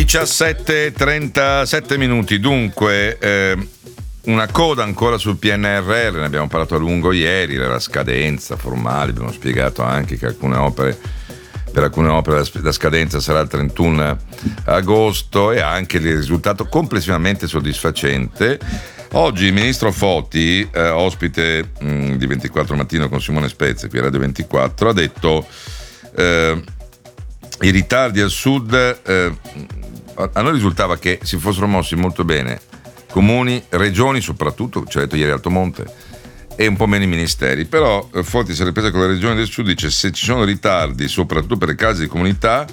17:37 minuti. Dunque, una coda ancora sul PNRR, ne abbiamo parlato a lungo ieri, la scadenza formale, abbiamo spiegato anche che per alcune opere la scadenza sarà il 31 agosto e anche il risultato complessivamente soddisfacente. Oggi il ministro Foti, ospite di 24 Mattino con Simone Spezia qui a Radio 24, ha detto i ritardi al sud, a noi risultava che si fossero mossi molto bene comuni, regioni soprattutto, ci ha detto ieri Altomonte, e un po' meno i ministeri, però Foti si è ripresa con la regione del sud, dice se ci sono ritardi soprattutto per le case di comunità,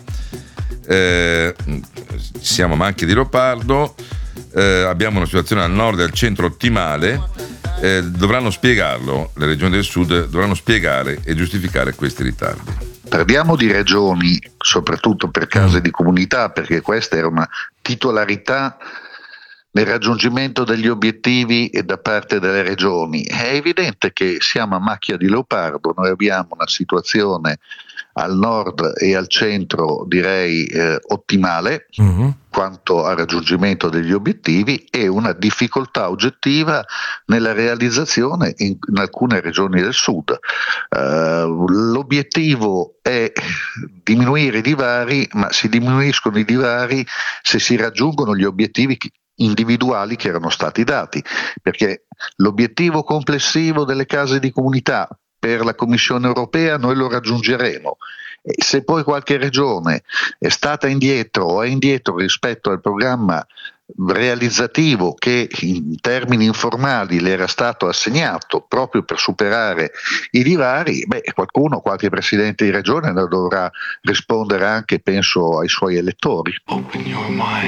siamo manchi di leopardo, abbiamo una situazione al nord e al centro ottimale, dovranno spiegarlo, le regioni del sud dovranno spiegare e giustificare questi ritardi. Parliamo di regioni, soprattutto per case di comunità, perché questa era una titolarità nel raggiungimento degli obiettivi e da parte delle regioni. È evidente che siamo a macchia di leopardo, noi abbiamo una situazione al nord e al centro direi ottimale quanto al raggiungimento degli obiettivi e una difficoltà oggettiva nella realizzazione in alcune regioni del sud. L'obiettivo è diminuire i divari, ma si diminuiscono i divari se si raggiungono gli obiettivi individuali che erano stati dati, perché l'obiettivo complessivo delle case di comunità per la Commissione europea noi lo raggiungeremo. E se poi qualche regione è stata indietro o è indietro rispetto al programma realizzativo che in termini informali le era stato assegnato proprio per superare i divari, qualche presidente di regione ne dovrà rispondere anche, penso, ai suoi elettori.